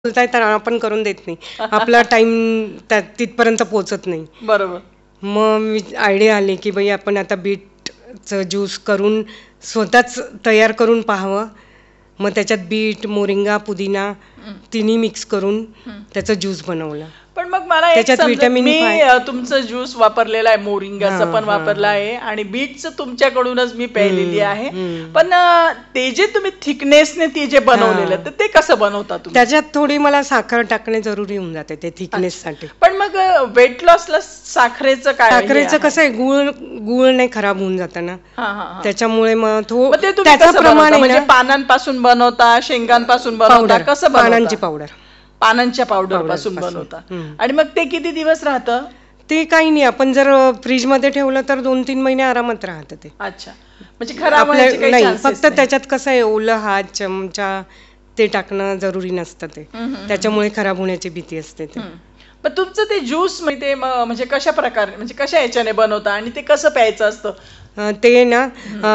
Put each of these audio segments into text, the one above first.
बोलताय तर आपण करून देत नाही. आपला टाइम तिथपर्यंत पोहोचत नाही. बरोबर. मग मी आयडिया आली की बाई आपण आता बीटचं ज्यूस करून स्वतःच तयार करून पाहावं. मग त्याच्यात बीट, मोरिंगा, पुदिना तिन्ही मिक्स करून त्याचं ज्यूस बनवलं. पण मग मला एक त्याच्यात समजत, व्हिटॅमिन मी तुमचं ज्यूस वापरलेलं आहे, मोरिंगाचं पण वापरलं आहे आणि बीटचं तुमच्याकडूनच मी प्यायलेली आहे. पण ते जे तुम्ही थिकनेसने ते जे बनवलेलं तर ते कसं बनवता तुम्ही? त्याच्यात थोडी मला साखर टाकणे जरुरी होऊन जाते ते थिकनेस साठी. पण मग वेट लॉसला साखरेचं काय? साखरेचं कसं आहे, गुळ नाही खराब होऊन जातं ना, त्याच्यामुळे मग त्याचं प्रमाण म्हणजे पानांपासून बनवता, शेंगांपासून बनवता, कसं बनवता? पानांच्या पावडर पासून बनवता. आणि मग ते किती दिवस राहतं? ते काही नाही, आपण जर फ्रीज मध्ये ठेवलं तर 2-3 महिने आरामात राहतं ते. अच्छा, म्हणजे खराब नाही. फक्त त्याच्यात कसं आहे, ओलं हात, चमचा ते टाकणं जरुरी नसतं ते, त्याच्यामुळे खराब होण्याची भीती असते ते. पण तुमचं ते ज्यूस म्हणजे कशा प्रकारे, म्हणजे कशा याच्याने बनवता आणि ते कसं प्यायचं असतं? ते ना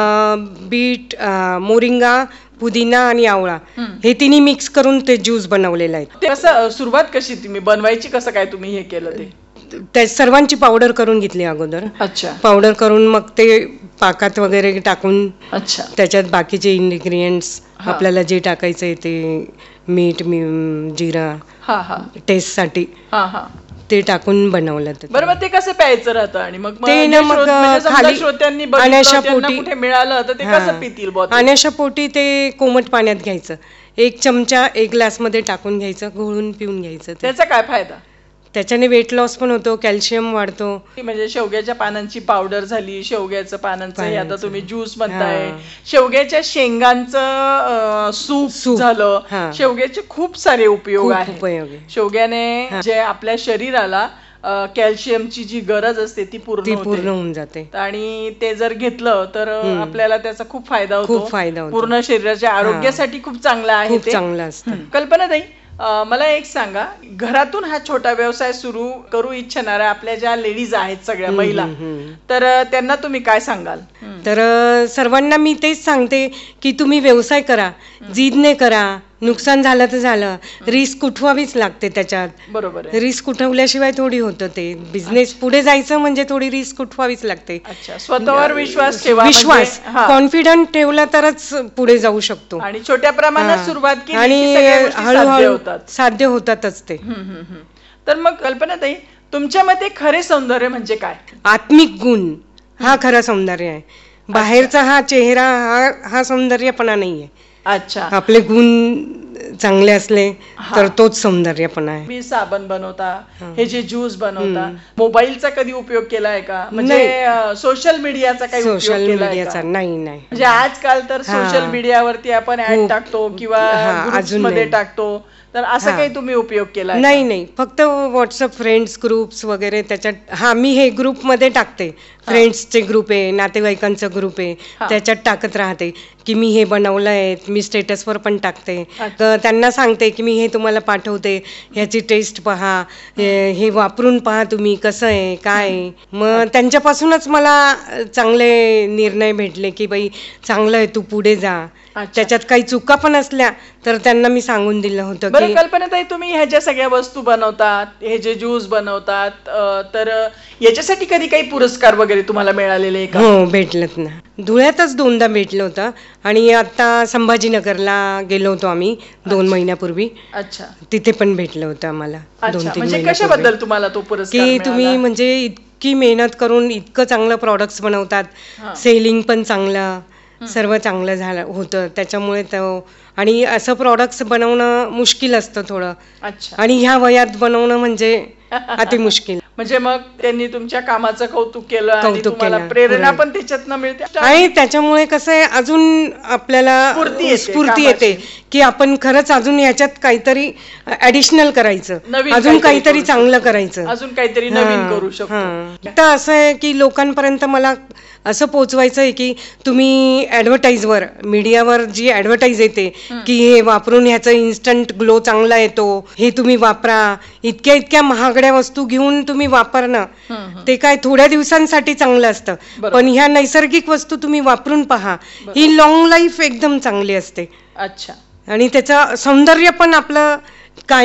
बीट, मोरिंगा, पुदिना आणि आवळा हे तिन्ही मिक्स करून ते ज्यूस बनवलेलं आहे. कसं सुरुवात कशी तुम्ही बनवायची, कसं काय तुम्ही हे केलं? त्या सर्वांची पावडर करून घेतली अगोदर. अच्छा. पावडर करून मग ते पाकात वगैरे टाकून, अच्छा, त्याच्यात बाकीचे इन्ग्रेडियंट्स आपल्याला जे टाकायचंय ते मीठ, जिरा टेस्ट साठी ते टाकून बनवलं. बरोबर. ते कसं प्यायचं राहतं आणि मग ते ना मग खाली श्रोत्यांनी कुठे मिळालं तर ते कसं पितील? पाण्याच्या पोटी ते कोमट पाण्यात घ्यायचं, 1 चमचा 1 ग्लास मध्ये टाकून घ्यायचं, घोळून पिऊन घ्यायचं. त्याचा काय फायदा? त्याच्याने वेट लॉस पण होतो, कॅल्शियम वाढतो. म्हणजे शेवग्याच्या पानांची पावडर झाली, शेवग्याचं पानांचं आता तुम्ही ज्यूस म्हणताय, शेवग्याच्या शेंगांचं सूप झालं, शेवग्याचे खूप सारे उपयोग आहेत. शेवग्याने जे आपल्या शरीराला कॅल्शियमची जी गरज असते ती पूर्ण होऊन जाते आणि ते जर घेतलं तर आपल्याला त्याचा खूप फायदा होतो. पूर्ण शरीराच्या आरोग्यासाठी खूप चांगला आहे ते. कल्पनाताई, मला एक सांगा, घरातून हा छोटा व्यवसाय सुरू करू इच्छिणाऱ्या आपल्या ज्या लेडीज आहेत, सगळ्या महिला, तर त्यांना तुम्ही काय सांगाल? तर सर्वांना मी तेच सांगते की तुम्ही व्यवसाय करा, जिद्दने करा. नुकसान झालं तर झालं, रिस्क उठवावीच लागते त्याच्यात. बरोबर. रिस्क उठवल्याशिवाय थोडी होतं ते बिझनेस. पुढे जायचं म्हणजे थोडी रिस्क उठवावीच लागते. स्वतःवर विश्वास ठेवा, विश्वास, कॉन्फिडंट ठेवला तरच पुढे जाऊ शकतो. आणि छोट्या प्रमाणात सुरुवात केली आणि हळूहळू साध्य होतातच ते. तर मग कल्पनाताई, तुमच्या मते खरे सौंदर्य म्हणजे काय? आत्मिक गुण हा खरं सौंदर्य आहे. बाहेरचा हा चेहरा हा सौंदर्यपणा नाहीये. अच्छा. आपले गुण चांगले असले तर तोच सौंदर्यपणा आहे. मी साबण बनवता, हे जे ज्यूस बनवता, मोबाईलचा कधी उपयोग केलाय का? म्हणजे सोशल मीडियाचा काही सोशल मीडियाचा नाही. म्हणजे आजकाल तर सोशल मीडियावरती आपण ऍड टाकतो किंवा मध्ये टाकतो, तर असं काही तुम्ही उपयोग केला? नाही, फक्त व्हॉट्सअप फ्रेंड्स ग्रुप्स वगैरे त्याच्यात. मी हे ग्रुप मध्ये टाकते, फ्रेंड्सचे ग्रुप आहे, नातेवाईकांचा ग्रुप आहे, त्याच्यात टाकत राहते की मी हे बनवलंय. मी स्टेटसवर पण टाकते, त्यांना सांगते की मी हे तुम्हाला पाठवते, ह्याची टेस्ट पहा, हे वापरून पहा तुम्ही कसं आहे काय. मग त्यांच्यापासूनच मला चांगले निर्णय भेटले की बाई चांगलं आहे, तू पुढे जा. त्याच्यात काही चुका पण असल्या तर त्यांना मी सांगून दिलं होतं. बरं कल्पनाताई, तुम्ही ह्या ज्या सगळ्या वस्तू बनवतात, हे जे ज्यूस बनवतात, तर याच्यासाठी कधी काही पुरस्कार वगैरे तुम्हाला मिळालेले का? हो, भेटलत ना. धुळ्यातच 2दा भेटलं होतं आणि आता संभाजीनगरला गेलो होतो आम्ही 2 महिन्यापूर्वी. अच्छा. तिथे पण भेटलं होतं आम्हाला 2-3 म्हणजे कशाबद्दल तुम्हाला तो पुरस्कार? की तुम्ही म्हणजे इतकी मेहनत करून इतकं चांगलं प्रॉडक्ट्स बनवतात, सेलिंग पण चांगलं, सर्व चांगलं झालं होतं त्याच्यामुळे. आणि असं प्रॉडक्ट्स बनवणं मुश्किल असतं थोडं. अच्छा. आणि ह्या वयात बनवणं म्हणजे अति मुश्किल. म्हणजे मग त्यांनी तुमच्या कामाचं कौतुक केलं आणि तुम्हाला प्रेरणा पण त्याच्यातनं मिळते. आणि त्याच्यामुळे कसं आहे, अजून आपल्याला स्फूर्ती येते की आपण खरंच अजून ह्याच्यात काहीतरी ऍडिशनल करायचं, अजून काहीतरी चांगलं करायचं, अजून काहीतरी नवीन करू शकतो. तर असं आहे की लोकांपर्यंत मला असं पोचवायचं आहे की तुम्ही ऍडव्हर्टाईजवर, मीडियावर जी ऍडव्हर्टाईज येते की हे वापरून ह्याचं इन्स्टंट ग्लो चांगला येतो, हे तुम्ही वापरा, इतक्या महागड्या वस्तू घेऊन तुम्ही वापरणं ते काय थोड्या दिवसांसाठी चांगलं असतं. पण ह्या नैसर्गिक वस्तू तुम्ही वापरून पहा, ही लॉंग लाईफ एकदम चांगली असते. अच्छा. आणि त्याचं सौंदर्य पण आपलं काय